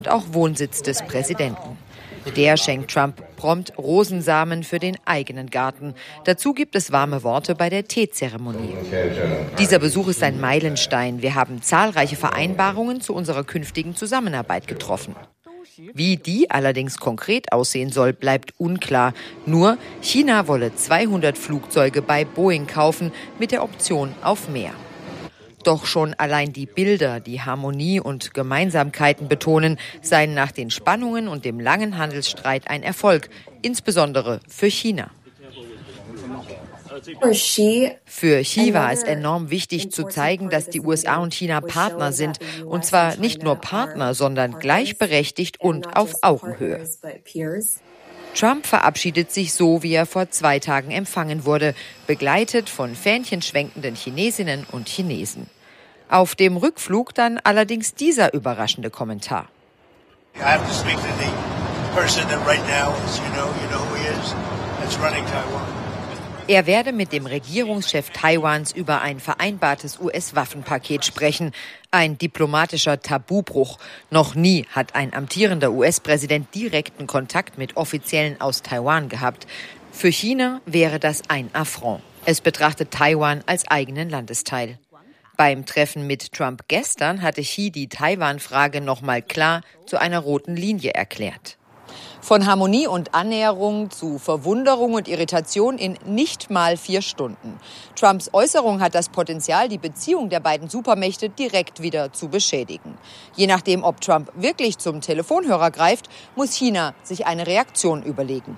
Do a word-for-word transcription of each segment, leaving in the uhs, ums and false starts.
und auch Wohnsitz des Präsidenten. Der schenkt Trump prompt Rosensamen für den eigenen Garten. Dazu gibt es warme Worte bei der Teezeremonie. Dieser Besuch ist ein Meilenstein. Wir haben zahlreiche Vereinbarungen zu unserer künftigen Zusammenarbeit getroffen. Wie die allerdings konkret aussehen soll, bleibt unklar. Nur China wolle zweihundert Flugzeuge bei Boeing kaufen mit der Option auf mehr. Doch schon allein die Bilder, die Harmonie und Gemeinsamkeiten betonen, seien nach den Spannungen und dem langen Handelsstreit ein Erfolg, insbesondere für China. Für Xi war es enorm wichtig zu zeigen, dass die U S A und China Partner sind. Und zwar nicht nur Partner, sondern gleichberechtigt und auf Augenhöhe. Trump verabschiedet sich so, wie er vor zwei Tagen empfangen wurde, begleitet von fähnchenschwenkenden Chinesinnen und Chinesen. Auf dem Rückflug dann allerdings dieser überraschende Kommentar. I have to speak to the person that right now is, you know, you know who he is, that's running Taiwan. Er werde mit dem Regierungschef Taiwans über ein vereinbartes U S-Waffenpaket sprechen. Ein diplomatischer Tabubruch. Noch nie hat ein amtierender U S-Präsident direkten Kontakt mit Offiziellen aus Taiwan gehabt. Für China wäre das ein Affront. Es betrachtet Taiwan als eigenen Landesteil. Beim Treffen mit Trump gestern hatte Xi die Taiwan-Frage noch mal klar zu einer roten Linie erklärt. Von Harmonie und Annäherung zu Verwunderung und Irritation in nicht mal vier Stunden. Trumps Äußerung hat das Potenzial, die Beziehung der beiden Supermächte direkt wieder zu beschädigen. Je nachdem, ob Trump wirklich zum Telefonhörer greift, muss China sich eine Reaktion überlegen.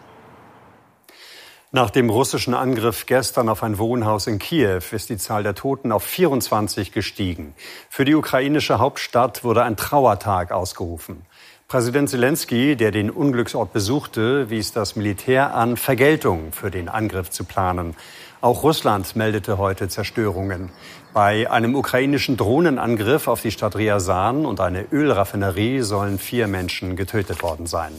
Nach dem russischen Angriff gestern auf ein Wohnhaus in Kiew ist die Zahl der Toten auf vierundzwanzig gestiegen. Für die ukrainische Hauptstadt wurde ein Trauertag ausgerufen. Präsident Zelensky, der den Unglücksort besuchte, wies das Militär an, Vergeltung für den Angriff zu planen. Auch Russland meldete heute Zerstörungen. Bei einem ukrainischen Drohnenangriff auf die Stadt Ryazan und eine Ölraffinerie sollen vier Menschen getötet worden sein.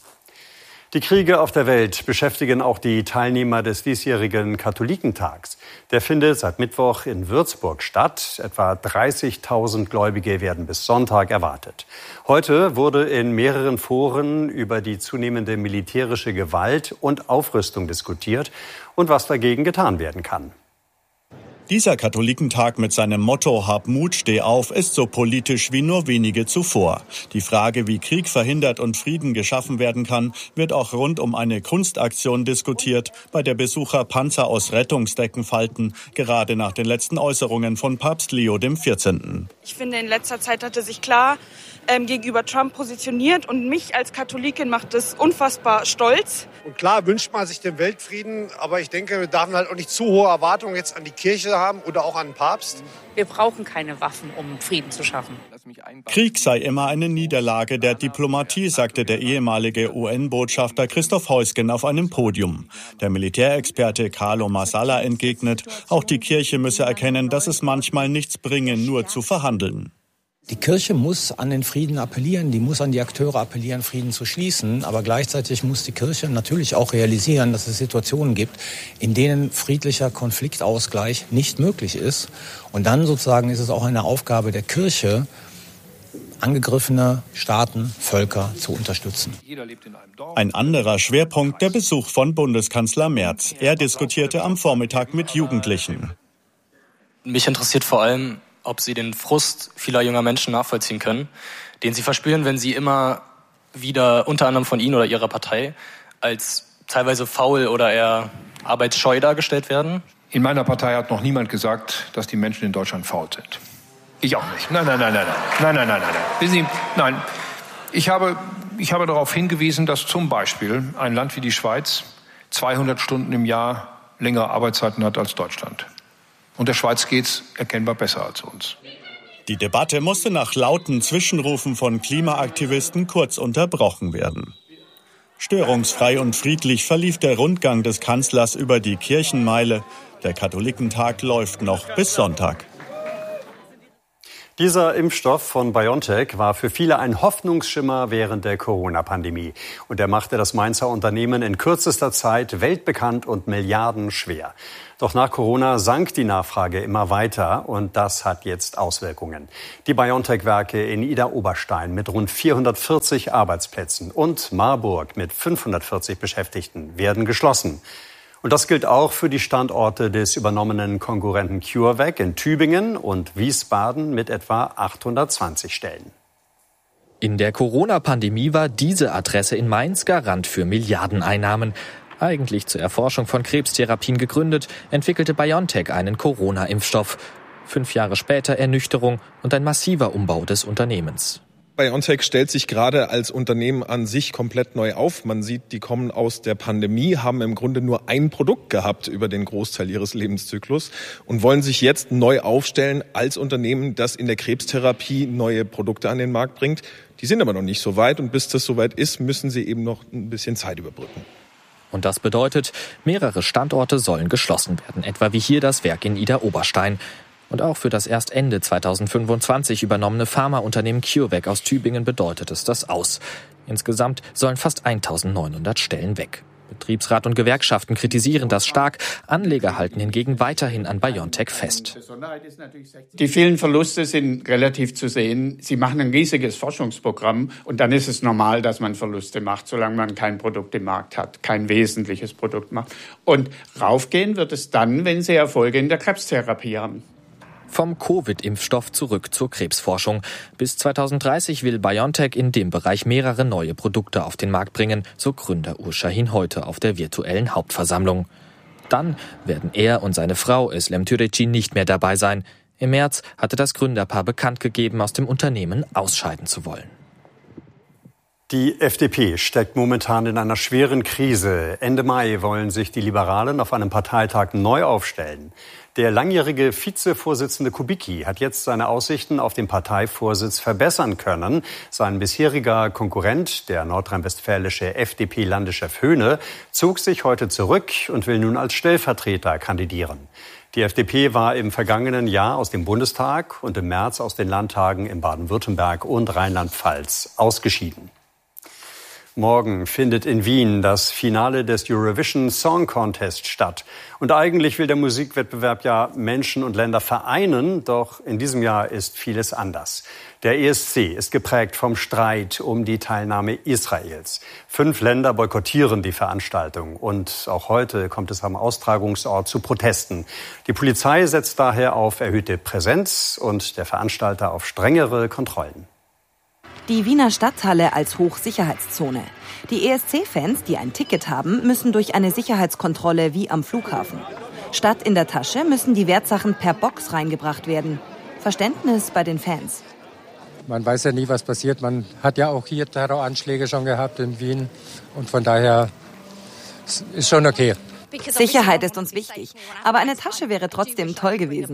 Die Kriege auf der Welt beschäftigen auch die Teilnehmer des diesjährigen Katholikentags. Der findet seit Mittwoch in Würzburg statt. Etwa dreißigtausend Gläubige werden bis Sonntag erwartet. Heute wurde in mehreren Foren über die zunehmende militärische Gewalt und Aufrüstung diskutiert und was dagegen getan werden kann. Dieser Katholikentag mit seinem Motto »Hab Mut, steh auf« ist so politisch wie nur wenige zuvor. Die Frage, wie Krieg verhindert und Frieden geschaffen werden kann, wird auch rund um eine Kunstaktion diskutiert, bei der Besucher Panzer aus Rettungsdecken falten, gerade nach den letzten Äußerungen von Papst Leo der vierzehnte. Ich finde, in letzter Zeit hat er sich klar ähm, gegenüber Trump positioniert und mich als Katholikin macht das unfassbar stolz. Und klar wünscht man sich den Weltfrieden, aber ich denke, wir dürfen halt auch nicht zu hohe Erwartungen jetzt an die Kirche haben oder auch an den Papst. Wir brauchen keine Waffen, um Frieden zu schaffen. Krieg sei immer eine Niederlage der Diplomatie, sagte der ehemalige U N-Botschafter Christoph Heusgen auf einem Podium. Der Militärexperte Carlo Marsala entgegnet, auch die Kirche müsse erkennen, dass es manchmal nichts bringe, nur zu verhandeln. Die Kirche muss an den Frieden appellieren, die muss an die Akteure appellieren, Frieden zu schließen. Aber gleichzeitig muss die Kirche natürlich auch realisieren, dass es Situationen gibt, in denen friedlicher Konfliktausgleich nicht möglich ist. Und dann sozusagen ist es auch eine Aufgabe der Kirche, angegriffene Staaten, Völker zu unterstützen. Ein anderer Schwerpunkt, der Besuch von Bundeskanzler Merz. Er diskutierte am Vormittag mit Jugendlichen. Mich interessiert vor allem, ob sie den Frust vieler junger Menschen nachvollziehen können, den sie verspüren, wenn sie immer wieder unter anderem von ihnen oder ihrer Partei als teilweise faul oder eher arbeitsscheu dargestellt werden. In meiner Partei hat noch niemand gesagt, dass die Menschen in Deutschland faul sind. Ich auch nicht. Nein, nein, nein, nein, nein, nein, nein, nein, nein. Wissen Sie, nein. Ich habe, ich habe darauf hingewiesen, dass zum Beispiel ein Land wie die Schweiz zweihundert Stunden im Jahr längere Arbeitszeiten hat als Deutschland. Und der Schweiz geht's erkennbar besser als uns. Die Debatte musste nach lauten Zwischenrufen von Klimaaktivisten kurz unterbrochen werden. Störungsfrei und friedlich verlief der Rundgang des Kanzlers über die Kirchenmeile. Der Katholikentag läuft noch bis Sonntag. Dieser Impfstoff von BioNTech war für viele ein Hoffnungsschimmer während der Corona-Pandemie. Und er machte das Mainzer Unternehmen in kürzester Zeit weltbekannt und milliardenschwer. Doch nach Corona sank die Nachfrage immer weiter und das hat jetzt Auswirkungen. Die BioNTech-Werke in Idar-Oberstein mit rund vierhundertvierzig Arbeitsplätzen und Marburg mit fünfhundertvierzig Beschäftigten werden geschlossen. Und das gilt auch für die Standorte des übernommenen Konkurrenten CureVac in Tübingen und Wiesbaden mit etwa achthundertzwanzig Stellen. In der Corona-Pandemie war diese Adresse in Mainz Garant für Milliardeneinnahmen. Eigentlich zur Erforschung von Krebstherapien gegründet, entwickelte BioNTech einen Corona-Impfstoff. Fünf Jahre später Ernüchterung und ein massiver Umbau des Unternehmens. BioNTech stellt sich gerade als Unternehmen an sich komplett neu auf. Man sieht, die kommen aus der Pandemie, haben im Grunde nur ein Produkt gehabt über den Großteil ihres Lebenszyklus und wollen sich jetzt neu aufstellen als Unternehmen, das in der Krebstherapie neue Produkte an den Markt bringt. Die sind aber noch nicht so weit und bis das soweit ist, müssen sie eben noch ein bisschen Zeit überbrücken. Und das bedeutet, mehrere Standorte sollen geschlossen werden, etwa wie hier das Werk in Idar-Oberstein. Und auch für das erst Ende zweitausendfünfundzwanzig übernommene Pharmaunternehmen CureVac aus Tübingen bedeutet es das aus. Insgesamt sollen fast eintausendneunhundert Stellen weg. Betriebsrat und Gewerkschaften kritisieren das stark. Anleger halten hingegen weiterhin an BioNTech fest. Die vielen Verluste sind relativ zu sehen. Sie machen ein riesiges Forschungsprogramm und dann ist es normal, dass man Verluste macht, solange man kein Produkt im Markt hat, kein wesentliches Produkt macht. Und raufgehen wird es dann, wenn sie Erfolge in der Krebstherapie haben. Vom Covid-Impfstoff zurück zur Krebsforschung. Bis zweitausenddreißig will BioNTech in dem Bereich mehrere neue Produkte auf den Markt bringen, so Gründer Ur Şahin heute auf der virtuellen Hauptversammlung. Dann werden er und seine Frau Özlem Türeci nicht mehr dabei sein. Im März hatte das Gründerpaar bekannt gegeben, aus dem Unternehmen ausscheiden zu wollen. Die F D P steckt momentan in einer schweren Krise. Ende Mai wollen sich die Liberalen auf einem Parteitag neu aufstellen. Der langjährige Vizevorsitzende Kubicki hat jetzt seine Aussichten auf den Parteivorsitz verbessern können. Sein bisheriger Konkurrent, der nordrhein-westfälische F D P-Landeschef Höhne, zog sich heute zurück und will nun als Stellvertreter kandidieren. Die F D P war im vergangenen Jahr aus dem Bundestag und im März aus den Landtagen in Baden-Württemberg und Rheinland-Pfalz ausgeschieden. Morgen findet in Wien das Finale des Eurovision Song Contest statt. Und eigentlich will der Musikwettbewerb ja Menschen und Länder vereinen, doch in diesem Jahr ist vieles anders. Der E S C ist geprägt vom Streit um die Teilnahme Israels. Fünf Länder boykottieren die Veranstaltung und auch heute kommt es am Austragungsort zu Protesten. Die Polizei setzt daher auf erhöhte Präsenz und der Veranstalter auf strengere Kontrollen. Die Wiener Stadthalle als Hochsicherheitszone. Die E S C-Fans, die ein Ticket haben, müssen durch eine Sicherheitskontrolle wie am Flughafen. Statt in der Tasche müssen die Wertsachen per Box reingebracht werden. Verständnis bei den Fans. Man weiß ja nie, was passiert. Man hat ja auch hier Terroranschläge schon gehabt in Wien. Und von daher ist schon okay. Sicherheit ist uns wichtig. Aber eine Tasche wäre trotzdem toll gewesen.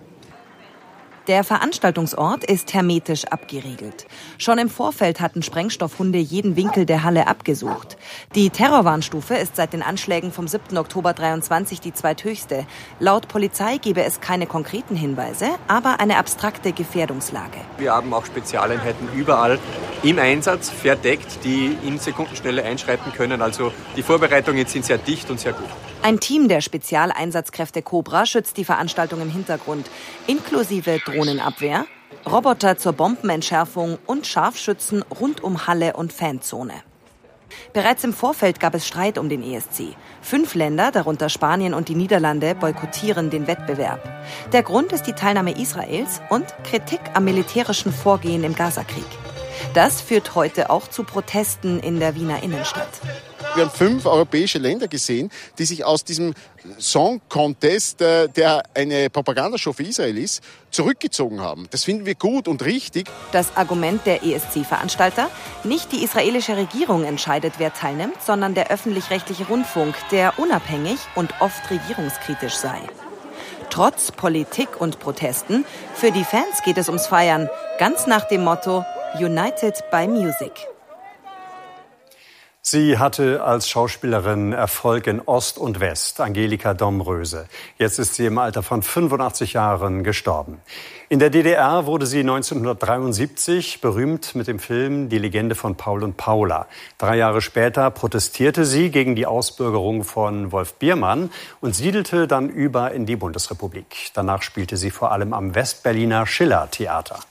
Der Veranstaltungsort ist hermetisch abgeriegelt. Schon im Vorfeld hatten Sprengstoffhunde jeden Winkel der Halle abgesucht. Die Terrorwarnstufe ist seit den Anschlägen vom siebten Oktober dreiundzwanzig die zweithöchste. Laut Polizei gebe es keine konkreten Hinweise, aber eine abstrakte Gefährdungslage. Wir haben auch Spezialeinheiten überall im Einsatz, verdeckt, die in Sekundenschnelle einschreiten können. Also die Vorbereitungen sind sehr dicht und sehr gut. Ein Team der Spezialeinsatzkräfte Cobra schützt die Veranstaltung im Hintergrund, inklusive Drohnenabwehr, Roboter zur Bombenentschärfung und Scharfschützen rund um Halle und Fanzone. Bereits im Vorfeld gab es Streit um den E S C. Fünf Länder, darunter Spanien und die Niederlande, boykottieren den Wettbewerb. Der Grund ist die Teilnahme Israels und Kritik am militärischen Vorgehen im Gazakrieg. Das führt heute auch zu Protesten in der Wiener Innenstadt. Wir haben fünf europäische Länder gesehen, die sich aus diesem Song Contest, der eine Propagandashow für Israel ist, zurückgezogen haben. Das finden wir gut und richtig. Das Argument der E S C-Veranstalter: Nicht die israelische Regierung entscheidet, wer teilnimmt, sondern der öffentlich-rechtliche Rundfunk, der unabhängig und oft regierungskritisch sei. Trotz Politik und Protesten, für die Fans geht es ums Feiern, ganz nach dem Motto United by Music. Sie hatte als Schauspielerin Erfolg in Ost und West, Angelika Domröse. Jetzt ist sie im Alter von fünfundachtzig Jahren gestorben. In der D D R wurde sie neunzehnhundertdreiundsiebzig berühmt mit dem Film Die Legende von Paul und Paula. Drei Jahre später protestierte sie gegen die Ausbürgerung von Wolf Biermann und siedelte dann über in die Bundesrepublik. Danach spielte sie vor allem am Westberliner Schiller-Theater.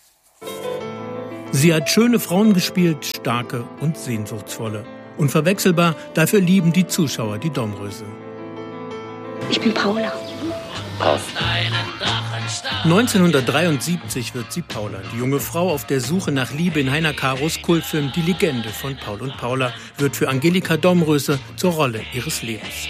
Sie hat schöne Frauen gespielt, starke und sehnsuchtsvolle. Unverwechselbar, dafür lieben die Zuschauer die Domröse. Ich bin Paula. neunzehnhundertdreiundsiebzig wird sie Paula, die junge Frau auf der Suche nach Liebe in Heiner Karos Kultfilm Die Legende von Paul und Paula wird für Angelika Domröse zur Rolle ihres Lebens.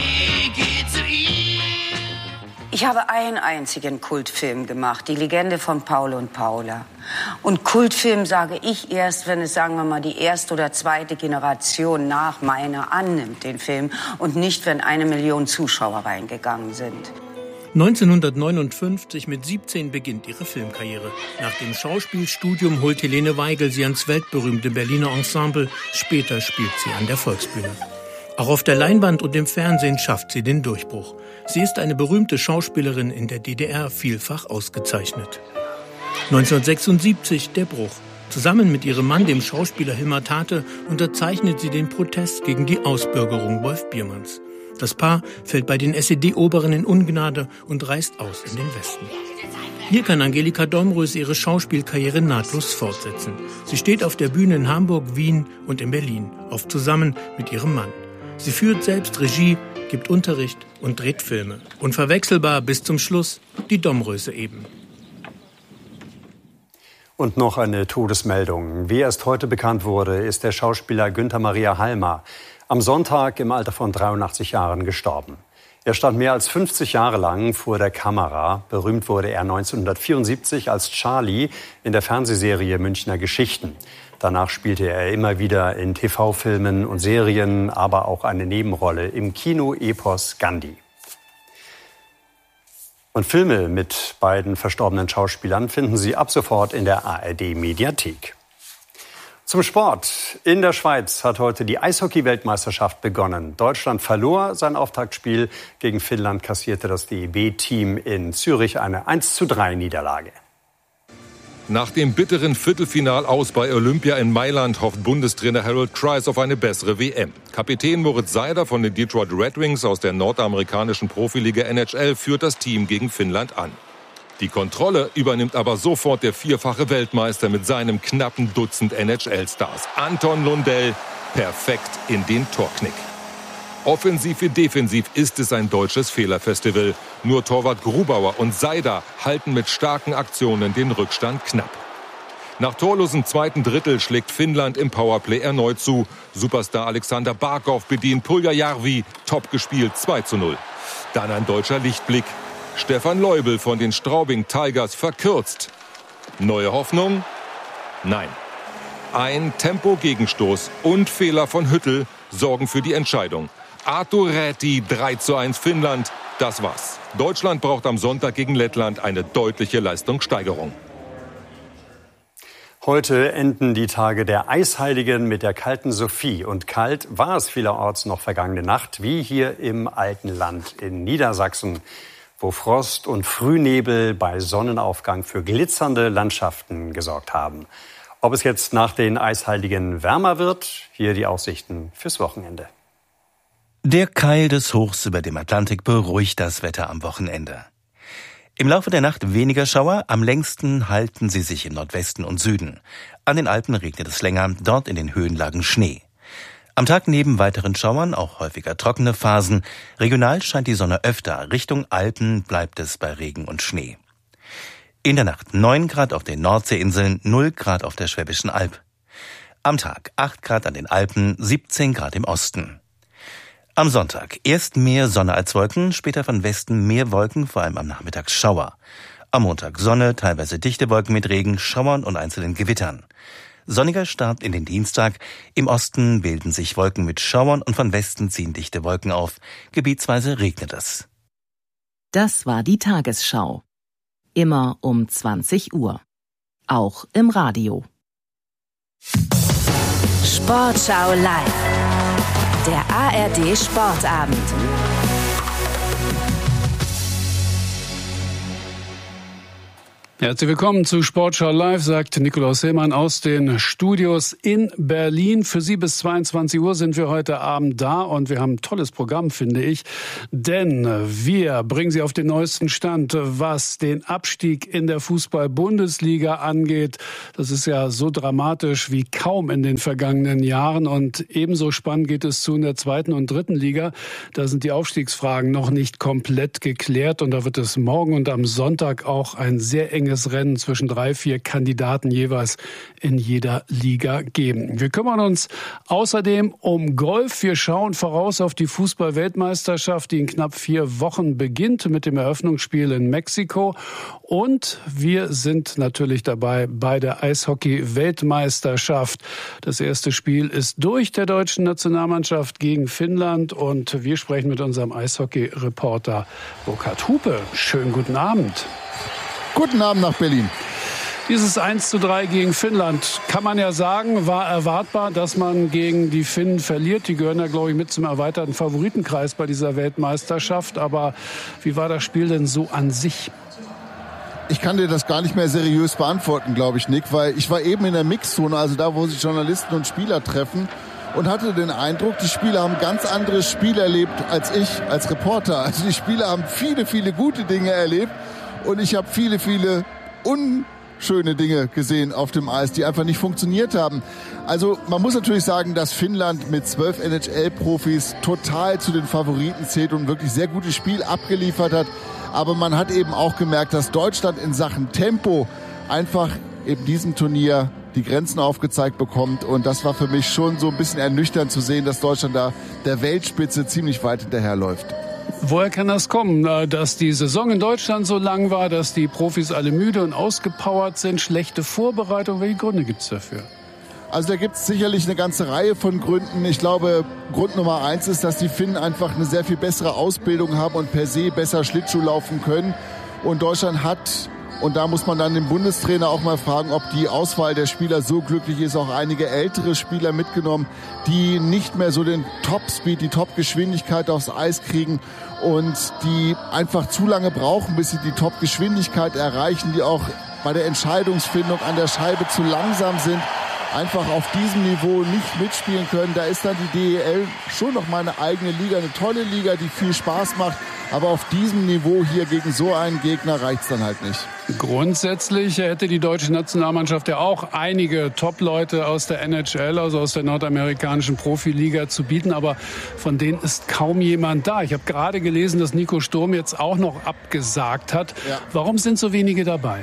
Ich habe einen einzigen Kultfilm gemacht, Die Legende von Paul und Paula. Und Kultfilm sage ich erst, wenn es, sagen wir mal, die erste oder zweite Generation nach meiner annimmt, den Film, und nicht, wenn eine Million Zuschauer reingegangen sind. neunzehnhundertneunundfünfzig mit siebzehn beginnt ihre Filmkarriere. Nach dem Schauspielstudium holt Helene Weigel sie ans weltberühmte Berliner Ensemble. Später spielt sie an der Volksbühne. Auch auf der Leinwand und im Fernsehen schafft sie den Durchbruch. Sie ist eine berühmte Schauspielerin in der D D R, vielfach ausgezeichnet. neunzehnhundertsechsundsiebzig der Bruch. Zusammen mit ihrem Mann, dem Schauspieler Hilmar Tate, unterzeichnet sie den Protest gegen die Ausbürgerung Wolf Biermanns. Das Paar fällt bei den S E D-Oberen in Ungnade und reist aus in den Westen. Hier kann Angelika Domröse ihre Schauspielkarriere nahtlos fortsetzen. Sie steht auf der Bühne in Hamburg, Wien und in Berlin, oft zusammen mit ihrem Mann. Sie führt selbst Regie, gibt Unterricht und dreht Filme. Unverwechselbar bis zum Schluss die Domröse eben. Und noch eine Todesmeldung. Wie erst heute bekannt wurde, ist der Schauspieler Günther Maria Halmer am Sonntag im Alter von dreiundachtzig Jahren gestorben. Er stand mehr als fünfzig Jahre lang vor der Kamera. Berühmt wurde er neunzehnhundertvierundsiebzig als Charlie in der Fernsehserie Münchner Geschichten. Danach spielte er immer wieder in T V-Filmen und Serien, aber auch eine Nebenrolle im Kino-Epos Gandhi. Und Filme mit beiden verstorbenen Schauspielern finden Sie ab sofort in der A R D-Mediathek. Zum Sport. In der Schweiz hat heute die Eishockey-Weltmeisterschaft begonnen. Deutschland verlor sein Auftaktspiel. Gegen Finnland kassierte das D E B-Team in Zürich eine eins zu drei Niederlage. Nach dem bitteren Viertelfinalaus bei Olympia in Mailand hofft Bundestrainer Harold Kreis auf eine bessere W M. Kapitän Moritz Seider von den Detroit Red Wings aus der nordamerikanischen Profiliga N H L führt das Team gegen Finnland an. Die Kontrolle übernimmt aber sofort der vierfache Weltmeister mit seinem knappen Dutzend N H L-Stars. Anton Lundell perfekt in den Torknick. Offensiv wie defensiv ist es ein deutsches Fehlerfestival. Nur Torwart Grubauer und Seider halten mit starken Aktionen den Rückstand knapp. Nach torlosem zweiten Drittel schlägt Finnland im Powerplay erneut zu. Superstar Alexander Barkov bedient Puljujärvi. Top gespielt, zwei zu null. Dann ein deutscher Lichtblick. Stefan Leubel von den Straubing Tigers verkürzt. Neue Hoffnung? Nein. Ein Tempo-Gegenstoß und Fehler von Hüttel sorgen für die Entscheidung. Arttu Räty, drei zu eins Finnland. Das war's. Deutschland braucht am Sonntag gegen Lettland eine deutliche Leistungssteigerung. Heute enden die Tage der Eisheiligen mit der kalten Sophie. Und kalt war es vielerorts noch vergangene Nacht, wie hier im Alpenland in Niedersachsen, wo Frost und Frühnebel bei Sonnenaufgang für glitzernde Landschaften gesorgt haben. Ob es jetzt nach den Eisheiligen wärmer wird, hier die Aussichten fürs Wochenende. Der Keil des Hochs über dem Atlantik beruhigt das Wetter am Wochenende. Im Laufe der Nacht weniger Schauer, am längsten halten sie sich im Nordwesten und Süden. An den Alpen regnet es länger, dort in den Höhenlagen Schnee. Am Tag neben weiteren Schauern auch häufiger trockene Phasen. Regional scheint die Sonne öfter, Richtung Alpen bleibt es bei Regen und Schnee. In der Nacht neun Grad auf den Nordseeinseln, null Grad auf der Schwäbischen Alb. Am Tag acht Grad an den Alpen, siebzehn Grad im Osten. Am Sonntag erst mehr Sonne als Wolken, später von Westen mehr Wolken, vor allem am Nachmittag Schauer. Am Montag Sonne, teilweise dichte Wolken mit Regen, Schauern und einzelnen Gewittern. Sonniger Start in den Dienstag. Im Osten bilden sich Wolken mit Schauern und von Westen ziehen dichte Wolken auf. Gebietsweise regnet es. Das war die Tagesschau. Immer um zwanzig Uhr. Auch im Radio. Sportschau live. Der A R D Sportabend. Herzlich willkommen zu Sportschau Live, sagt Nikolaus Hillmann aus den Studios in Berlin. Für Sie bis zweiundzwanzig Uhr sind wir heute Abend da und wir haben ein tolles Programm, finde ich. Denn wir bringen Sie auf den neuesten Stand, was den Abstieg in der Fußball-Bundesliga angeht. Das ist ja so dramatisch wie kaum in den vergangenen Jahren. Und ebenso spannend geht es zu in der zweiten und dritten Liga. Da sind die Aufstiegsfragen noch nicht komplett geklärt. Und da wird es morgen und am Sonntag auch ein sehr enges Rennen zwischen drei, vier Kandidaten jeweils in jeder Liga geben. Wir kümmern uns außerdem um Golf. Wir schauen voraus auf die Fußball-Weltmeisterschaft, die in knapp vier Wochen beginnt mit dem Eröffnungsspiel in Mexiko. Und wir sind natürlich dabei bei der Eishockey-Weltmeisterschaft. Das erste Spiel ist durch der deutschen Nationalmannschaft gegen Finnland und wir sprechen mit unserem Eishockey-Reporter Burkhard Hupe. Schönen guten Abend. Guten Abend nach Berlin. Dieses eins zu drei gegen Finnland, kann man ja sagen, war erwartbar, dass man gegen die Finnen verliert. Die gehören ja, glaube ich, mit zum erweiterten Favoritenkreis bei dieser Weltmeisterschaft. Aber wie war das Spiel denn so an sich? Ich kann dir das gar nicht mehr seriös beantworten, glaube ich, Nick, weil ich war eben in der Mixzone, also da, wo sich Journalisten und Spieler treffen, und hatte den Eindruck, die Spieler haben ein ganz anderes Spiel erlebt als ich als Reporter. Also die Spieler haben viele, viele gute Dinge erlebt. Und ich habe viele, viele unschöne Dinge gesehen auf dem Eis, die einfach nicht funktioniert haben. Also man muss natürlich sagen, dass Finnland mit zwölf N H L-Profis total zu den Favoriten zählt und wirklich sehr gutes Spiel abgeliefert hat. Aber man hat eben auch gemerkt, dass Deutschland in Sachen Tempo einfach eben diesem Turnier die Grenzen aufgezeigt bekommt. Und das war für mich schon so ein bisschen ernüchternd zu sehen, dass Deutschland da der Weltspitze ziemlich weit hinterherläuft. Woher kann das kommen, dass die Saison in Deutschland so lang war, dass die Profis alle müde und ausgepowert sind, schlechte Vorbereitung? Welche Gründe gibt es dafür? Also da gibt es sicherlich eine ganze Reihe von Gründen. Ich glaube, Grund Nummer eins ist, dass die Finnen einfach eine sehr viel bessere Ausbildung haben und per se besser Schlittschuh laufen können. Und Deutschland hat, und da muss man dann den Bundestrainer auch mal fragen, ob die Auswahl der Spieler so glücklich ist, auch einige ältere Spieler mitgenommen, die nicht mehr so den Top-Speed, die Top-Geschwindigkeit aufs Eis kriegen und die einfach zu lange brauchen, bis sie die Top-Geschwindigkeit erreichen, die auch bei der Entscheidungsfindung an der Scheibe zu langsam sind, einfach auf diesem Niveau nicht mitspielen können. Da ist dann die D E L schon noch mal eine eigene Liga, eine tolle Liga, die viel Spaß macht. Aber auf diesem Niveau hier gegen so einen Gegner reicht's dann halt nicht. Grundsätzlich hätte die deutsche Nationalmannschaft ja auch einige Top-Leute aus der N H L, also aus der nordamerikanischen Profiliga zu bieten. Aber von denen ist kaum jemand da. Ich habe gerade gelesen, dass Nico Sturm jetzt auch noch abgesagt hat. Ja. Warum sind so wenige dabei?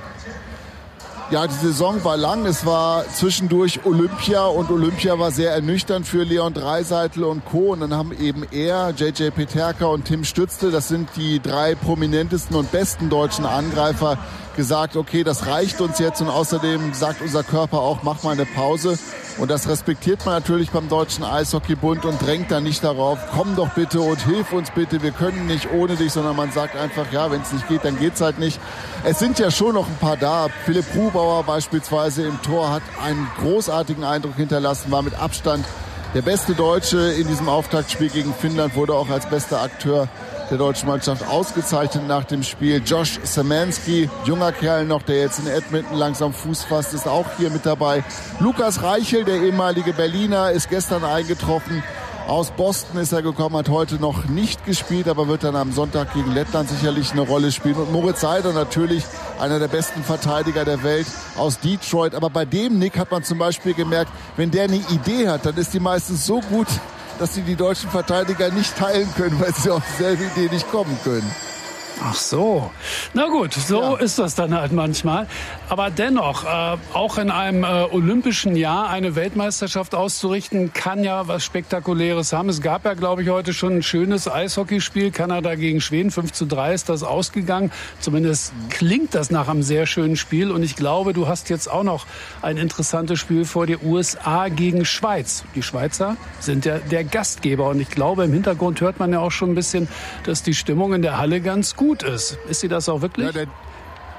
Ja, die Saison war lang. Es war zwischendurch Olympia und Olympia war sehr ernüchternd für Leon Draisaitl und Co. Und dann haben eben er, J J Peterka und Tim Stützle, das sind die drei prominentesten und besten deutschen Angreifer, gesagt, okay, das reicht uns jetzt. Und außerdem sagt unser Körper auch, mach mal eine Pause. Und das respektiert man natürlich beim Deutschen Eishockeybund und drängt dann nicht darauf, komm doch bitte und hilf uns bitte, wir können nicht ohne dich, sondern man sagt einfach, ja, wenn es nicht geht, dann geht's halt nicht. Es sind ja schon noch ein paar da. Philipp Grubauer beispielsweise im Tor hat einen großartigen Eindruck hinterlassen, war mit Abstand der beste Deutsche in diesem Auftaktspiel gegen Finnland, wurde auch als bester Akteur der deutschen Mannschaft ausgezeichnet nach dem Spiel. Josh Szymanski, junger Kerl noch, der jetzt in Edmonton langsam Fuß fasst, ist auch hier mit dabei. Lukas Reichel, der ehemalige Berliner, ist gestern eingetroffen. Aus Boston ist er gekommen, hat heute noch nicht gespielt, aber wird dann am Sonntag gegen Lettland sicherlich eine Rolle spielen. Und Moritz Seider natürlich, einer der besten Verteidiger der Welt aus Detroit. Aber bei dem Nick hat man zum Beispiel gemerkt, wenn der eine Idee hat, dann ist die meistens so gut, dass sie die deutschen Verteidiger nicht teilen können, weil sie auf dieselbe Idee nicht kommen können. Ach so. Na gut, so ja. ist das dann halt manchmal. Aber dennoch, äh, auch in einem äh, olympischen Jahr eine Weltmeisterschaft auszurichten, kann ja was Spektakuläres haben. Es gab ja, glaube ich, heute schon ein schönes Eishockeyspiel. Kanada gegen Schweden, fünf zu drei ist das ausgegangen. Zumindest klingt das nach einem sehr schönen Spiel. Und ich glaube, du hast jetzt auch noch ein interessantes Spiel vor dir. U S A gegen Schweiz. Die Schweizer sind ja der Gastgeber. Und ich glaube, im Hintergrund hört man ja auch schon ein bisschen, dass die Stimmung in der Halle ganz gut ist. Ist sie das auch wirklich? Ja, der,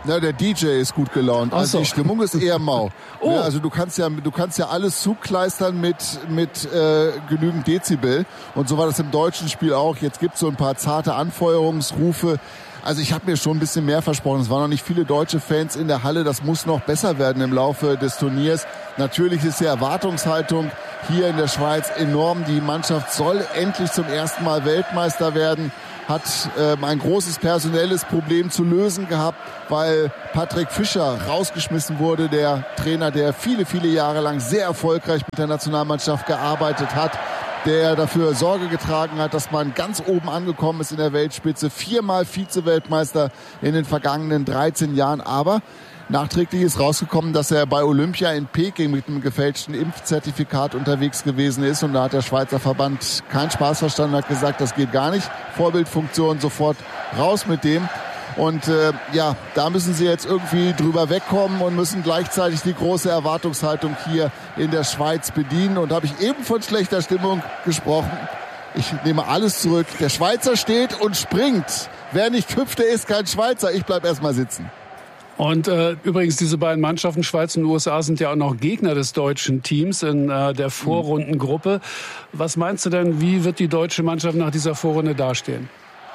Na, der D J ist gut gelaunt. Ach Also so. die Stimmung ist eher mau. Oh. Ja, also du kannst ja, du kannst ja alles zukleistern mit mit äh, genügend Dezibel. Und so war das im deutschen Spiel auch. Jetzt gibt's so ein paar zarte Anfeuerungsrufe. Also ich habe mir schon ein bisschen mehr versprochen. Es waren noch nicht viele deutsche Fans in der Halle. Das muss noch besser werden im Laufe des Turniers. Natürlich ist die Erwartungshaltung hier in der Schweiz enorm. Die Mannschaft soll endlich zum ersten Mal Weltmeister werden. Hat ähm, ein großes personelles Problem zu lösen gehabt, weil Patrick Fischer rausgeschmissen wurde, der Trainer, der viele, viele Jahre lang sehr erfolgreich mit der Nationalmannschaft gearbeitet hat, der dafür Sorge getragen hat, dass man ganz oben angekommen ist in der Weltspitze, viermal Vize-Weltmeister in den vergangenen dreizehn Jahren, aber nachträglich ist rausgekommen, dass er bei Olympia in Peking mit einem gefälschten Impfzertifikat unterwegs gewesen ist. Und da hat der Schweizer Verband keinen Spaß verstanden, hat gesagt, das geht gar nicht. Vorbildfunktion, sofort raus mit dem. Und äh, ja, da müssen sie jetzt irgendwie drüber wegkommen und müssen gleichzeitig die große Erwartungshaltung hier in der Schweiz bedienen. Und da habe ich eben von schlechter Stimmung gesprochen. Ich nehme alles zurück. Der Schweizer steht und springt. Wer nicht hüpft, der ist kein Schweizer. Ich bleib erst mal sitzen. Und äh, übrigens, diese beiden Mannschaften, Schweiz und U S A, sind ja auch noch Gegner des deutschen Teams in äh, der Vorrundengruppe. Was meinst du denn, wie wird die deutsche Mannschaft nach dieser Vorrunde dastehen?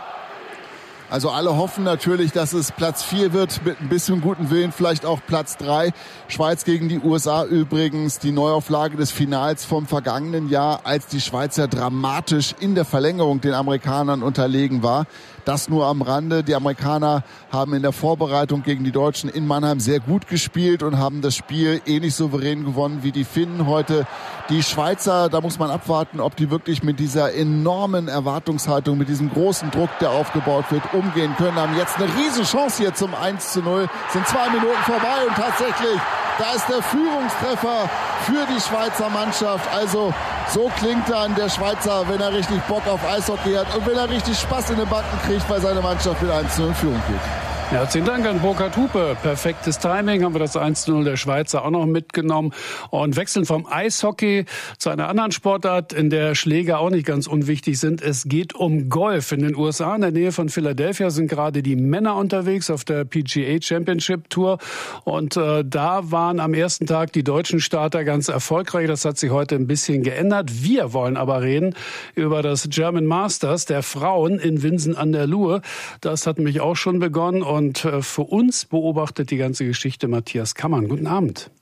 Also alle hoffen natürlich, dass es Platz vier wird, mit ein bisschen guten Willen vielleicht auch Platz drei. Schweiz gegen die U S A übrigens, die Neuauflage des Finals vom vergangenen Jahr, als die Schweizer dramatisch in der Verlängerung den Amerikanern unterlegen war. Das nur am Rande. Die Amerikaner haben in der Vorbereitung gegen die Deutschen in Mannheim sehr gut gespielt und haben das Spiel ähnlich souverän gewonnen wie die Finnen heute. Die Schweizer, da muss man abwarten, ob die wirklich mit dieser enormen Erwartungshaltung, mit diesem großen Druck, der aufgebaut wird, umgehen können. Haben jetzt eine Riesenchance hier zum eins zu null. Sind zwei Minuten vorbei und tatsächlich, da ist der Führungstreffer für die Schweizer Mannschaft. Also so klingt dann der Schweizer, wenn er richtig Bock auf Eishockey hat und wenn er richtig Spaß in den Backen kriegt, weil seine Mannschaft mit eins zu null in Führung geht. Herzlichen Dank an Burkhard Hupe. Perfektes Timing, haben wir das eins zu null der Schweizer auch noch mitgenommen. Und wechseln vom Eishockey zu einer anderen Sportart, in der Schläger auch nicht ganz unwichtig sind. Es geht um Golf. In den U S A, in der Nähe von Philadelphia, sind gerade die Männer unterwegs auf der P G A Championship Tour. Und äh, da waren am ersten Tag die deutschen Starter ganz erfolgreich. Das hat sich heute ein bisschen geändert. Wir wollen aber reden über das German Masters der Frauen in Winsen an der Luhe. Das hat mich auch schon begonnen. Und Und für uns beobachtet die ganze Geschichte Matthias Kammann. Guten Abend.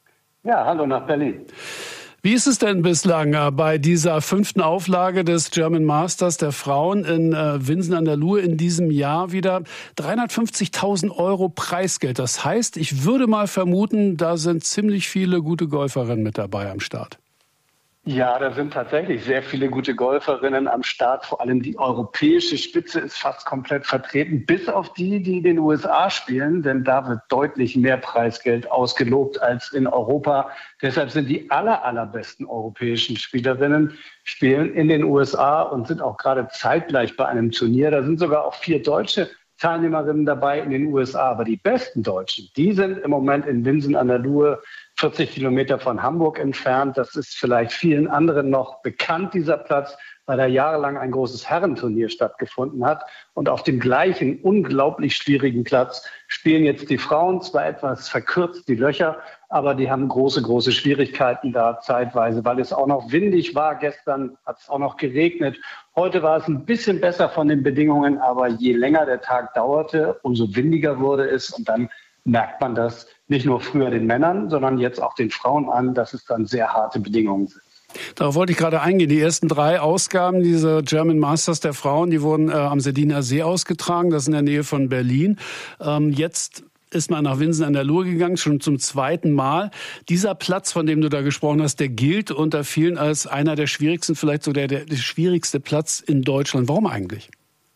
Ja, hallo nach Berlin. Wie ist es denn bislang bei dieser fünften Auflage des German Masters der Frauen in Winsen an der Luhe in diesem Jahr wieder? dreihundertfünfzigtausend Euro Preisgeld. Das heißt, ich würde mal vermuten, da sind ziemlich viele gute Golferinnen mit dabei am Start. Ja, da sind tatsächlich sehr viele gute Golferinnen am Start. Vor allem die europäische Spitze ist fast komplett vertreten, bis auf die, die in den U S A spielen. Denn da wird deutlich mehr Preisgeld ausgelobt als in Europa. Deshalb sind die aller, allerbesten europäischen Spielerinnen spielen in den U S A und sind auch gerade zeitgleich bei einem Turnier. Da sind sogar auch vier deutsche Teilnehmerinnen dabei in den U S A. Aber die besten Deutschen, die sind im Moment in Winsen an der Luhe, vierzig Kilometer von Hamburg entfernt. Das ist vielleicht vielen anderen noch bekannt, dieser Platz, weil da jahrelang ein großes Herrenturnier stattgefunden hat. Und auf dem gleichen unglaublich schwierigen Platz spielen jetzt die Frauen, zwar etwas verkürzt die Löcher, aber die haben große, große Schwierigkeiten da zeitweise, weil es auch noch windig war. Gestern hat es auch noch geregnet. Heute war es ein bisschen besser von den Bedingungen, aber je länger der Tag dauerte, umso windiger wurde es. Und dann merkt man das nicht nur früher den Männern, sondern jetzt auch den Frauen an, dass es dann sehr harte Bedingungen sind. Darauf wollte ich gerade eingehen. Die ersten drei Ausgaben dieser German Masters der Frauen, die wurden äh, am Sediner See ausgetragen. Das ist in der Nähe von Berlin. Ähm, jetzt ist man nach Winsen an der Luhe gegangen, schon zum zweiten Mal. Dieser Platz, von dem du da gesprochen hast, der gilt unter vielen als einer der schwierigsten, vielleicht sogar der, der schwierigste Platz in Deutschland. Warum eigentlich?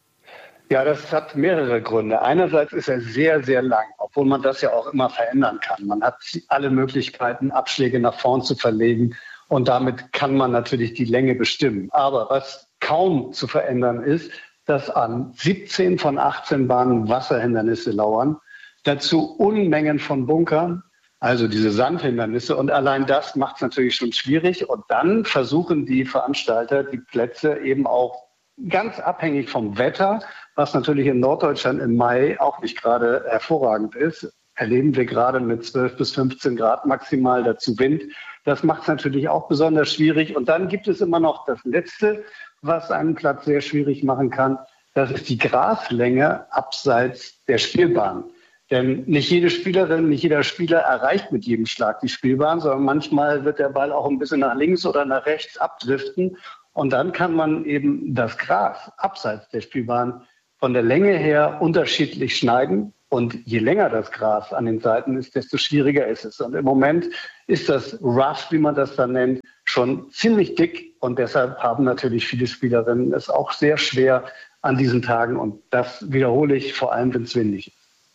Ja, das hat mehrere Gründe. Einerseits ist er sehr, sehr lang, obwohl man das ja auch immer verändern kann. Man hat alle Möglichkeiten, Abschläge nach vorn zu verlegen und damit kann man natürlich die Länge bestimmen. Aber was kaum zu verändern ist, dass an siebzehn von achtzehn Bahnen Wasserhindernisse lauern, dazu Unmengen von Bunkern, also diese Sandhindernisse. Und allein das macht es natürlich schon schwierig. Und dann versuchen die Veranstalter, die Plätze eben auch ganz abhängig vom Wetter, was natürlich in Norddeutschland im Mai auch nicht gerade hervorragend ist. Erleben wir gerade mit zwölf bis fünfzehn Grad maximal, dazu Wind. Das macht es natürlich auch besonders schwierig. Und dann gibt es immer noch das Letzte, was einen Platz sehr schwierig machen kann. Das ist die Graslänge abseits der Spielbahn. Denn nicht jede Spielerin, nicht jeder Spieler erreicht mit jedem Schlag die Spielbahn, sondern manchmal wird der Ball auch ein bisschen nach links oder nach rechts abdriften. Und dann kann man eben das Gras abseits der Spielbahn von der Länge her unterschiedlich schneiden. Und je länger das Gras an den Seiten ist, desto schwieriger ist es. Und im Moment ist das Rough, wie man das dann nennt, schon ziemlich dick. Und deshalb haben natürlich viele Spielerinnen es auch sehr schwer an diesen Tagen. Und das wiederhole ich, vor allem wenn es windig ist.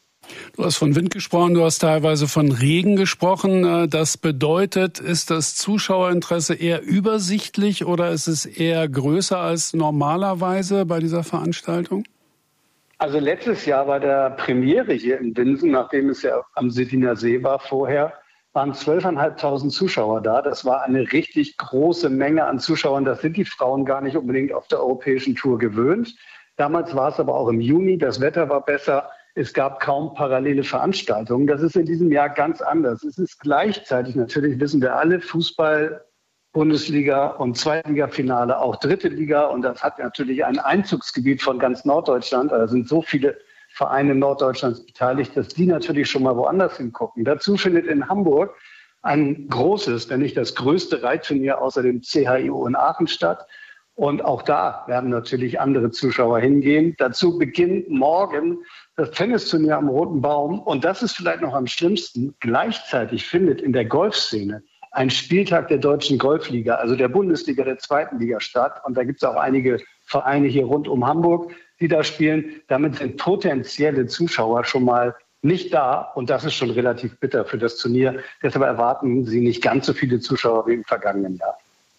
Du hast von Wind gesprochen, du hast teilweise von Regen gesprochen. Das bedeutet, ist das Zuschauerinteresse eher übersichtlich oder ist es eher größer als normalerweise bei dieser Veranstaltung? Also letztes Jahr bei der Premiere hier in Winsen, nachdem es ja am Sittiner See war vorher, waren zwölftausendfünfhundert Zuschauer da. Das war eine richtig große Menge an Zuschauern. Das sind die Frauen gar nicht unbedingt auf der europäischen Tour gewöhnt. Damals war es aber auch im Juni, das Wetter war besser. Es gab kaum parallele Veranstaltungen. Das ist in diesem Jahr ganz anders. Es ist gleichzeitig, natürlich wissen wir alle, Fußball, Bundesliga und Zweitliga-Finale, auch dritte Liga. Und das hat natürlich ein Einzugsgebiet von ganz Norddeutschland. Da sind so viele Vereine Norddeutschlands beteiligt, dass die natürlich schon mal woanders hingucken. Dazu findet in Hamburg ein großes, wenn nicht das größte Reitturnier außer dem C H I O in Aachen statt. Und auch da werden natürlich andere Zuschauer hingehen. Dazu beginnt morgen das Tennisturnier am Roten Baum. Und das ist vielleicht noch am schlimmsten. Gleichzeitig findet in der Golfszene ein Spieltag der Deutschen Golfliga, also der Bundesliga der zweiten Liga statt. Und da gibt es auch einige Vereine hier rund um Hamburg, die da spielen. Damit sind potenzielle Zuschauer schon mal nicht da. Und das ist schon relativ bitter für das Turnier. Deshalb erwarten Sie nicht ganz so viele Zuschauer wie im vergangenen Jahr.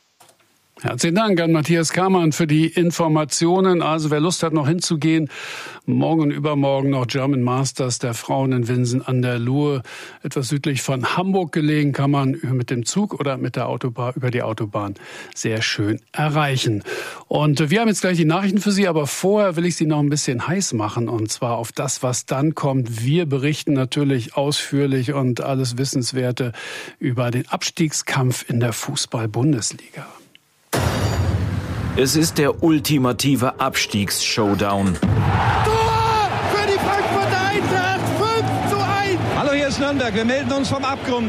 Herzlichen Dank an Matthias Kamann für die Informationen. Also wer Lust hat, noch hinzugehen, morgen und übermorgen noch German Masters der Frauen in Winsen an der Luhe. Etwas südlich von Hamburg gelegen, kann man mit dem Zug oder mit der Autobahn, über die Autobahn sehr schön erreichen. Und wir haben jetzt gleich die Nachrichten für Sie, aber vorher will ich Sie noch ein bisschen heiß machen, und zwar auf das, was dann kommt. Wir berichten natürlich ausführlich und alles Wissenswerte über den Abstiegskampf in der Fußball-Bundesliga. Es ist der ultimative Abstiegs-Showdown. Tor für die Frankfurter Eintracht, fünf zu eins. Hallo, hier ist Nürnberg, wir melden uns vom Abgrund.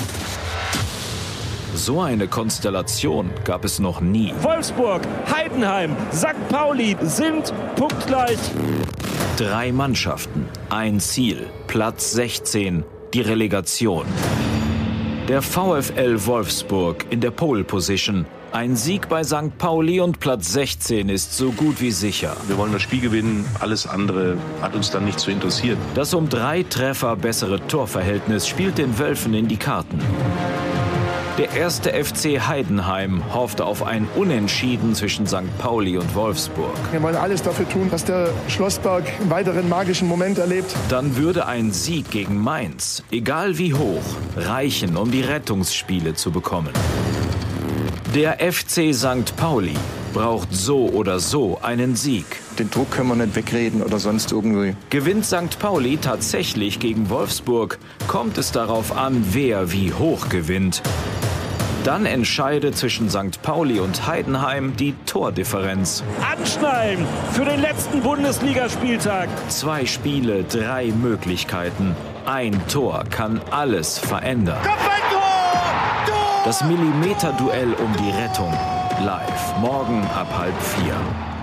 So eine Konstellation gab es noch nie. Wolfsburg, Heidenheim, Sankt Pauli sind punktgleich. Drei Mannschaften, ein Ziel, Platz sechzehn, die Relegation. Der VfL Wolfsburg in der Pole Position. Ein Sieg bei Sankt Pauli und Platz sechzehn ist so gut wie sicher. Wir wollen das Spiel gewinnen, alles andere hat uns dann nicht zu interessieren. Das um drei Treffer bessere Torverhältnis spielt den Wölfen in die Karten. Der erste F C Heidenheim hoffte auf ein Unentschieden zwischen Sankt Pauli und Wolfsburg. Wir wollen alles dafür tun, dass der Schlossberg einen weiteren magischen Moment erlebt. Dann würde ein Sieg gegen Mainz, egal wie hoch, reichen, um die Rettungsspiele zu bekommen. Der F C Sankt Pauli braucht so oder so einen Sieg. Den Druck können wir nicht wegreden oder sonst irgendwie. Gewinnt Sankt Pauli tatsächlich gegen Wolfsburg, kommt es darauf an, wer wie hoch gewinnt. Dann entscheidet zwischen Sankt Pauli und Heidenheim die Tordifferenz. Anschnallen für den letzten Bundesligaspieltag. Zwei Spiele, drei Möglichkeiten. Ein Tor kann alles verändern. Das Millimeterduell um die Rettung. Live morgen ab halb vier.